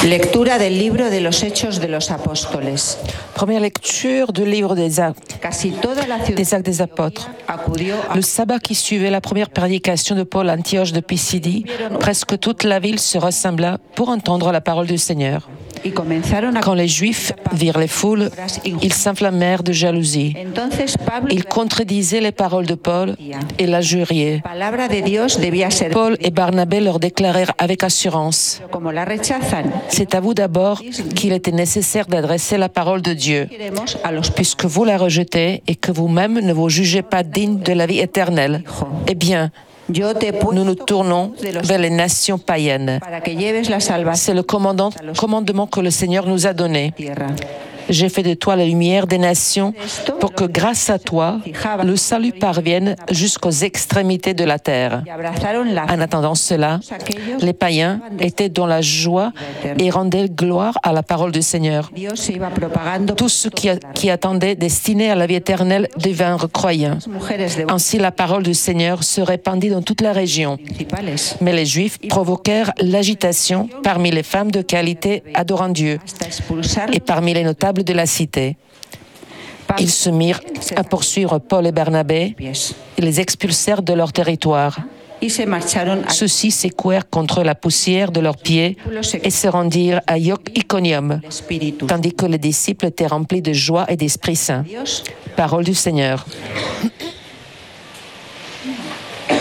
Lectura del libro de los Hechos de los Apóstoles. Première lecture du livre des Actes des Apôtres. Le sabbat qui suivait la première prédication de Paul à Antioche de Pisidie, presque toute la ville se rassembla pour entendre la parole du Seigneur. Quand les Juifs virent les foules, ils s'enflammèrent de jalousie. Ils contredisaient les paroles de Paul et l'injuriaient. Paul et Barnabé leur déclarèrent avec assurance: c'est à vous d'abord qu'il était nécessaire d'adresser la parole de Dieu, puisque vous la rejetez et que vous-même ne vous jugez pas digne de la vie éternelle. Eh bien, nous nous tournons vers les nations païennes. C'est le commandement que le Seigneur nous a donné. J'ai fait de toi la lumière des nations pour que grâce à toi, le salut parvienne jusqu'aux extrémités de la terre. En attendant cela, les païens étaient dans la joie et rendaient gloire à la parole du Seigneur. Tous ceux qui attendaient, destinés à la vie éternelle, devinrent croyants. Ainsi, la parole du Seigneur se répandit dans toute la région. Mais les Juifs provoquèrent l'agitation parmi les femmes de qualité adorant Dieu et parmi les notables de la cité. Ils se mirent à poursuivre Paul et Barnabé et les expulsèrent de leur territoire. Ceux-ci secouèrent contre la poussière de leurs pieds et se rendirent à Iconium, tandis que les disciples étaient remplis de joie et d'Esprit Saint. Parole du Seigneur.